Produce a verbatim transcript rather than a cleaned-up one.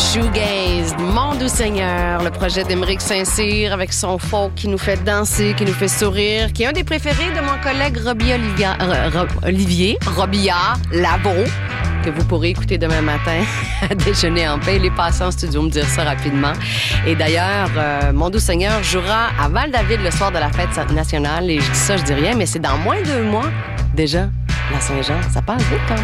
shoegaze, Mon doux Seigneur, le projet d'Émeric Saint-Cyr avec son folk qui nous fait danser, qui nous fait sourire, qui est un des préférés de mon collègue Robbie Olivia, Ro, Olivier, Robillard Labo, que vous pourrez écouter demain matin à déjeuner en paix. Il est passé en studio me dire ça rapidement. Et d'ailleurs, euh, Mon doux Seigneur jouera à Val-David le soir de la fête nationale. Et je dis ça, je dis rien, mais c'est dans moins de deux mois déjà. La Saint-Jean, ça passe vite, hein?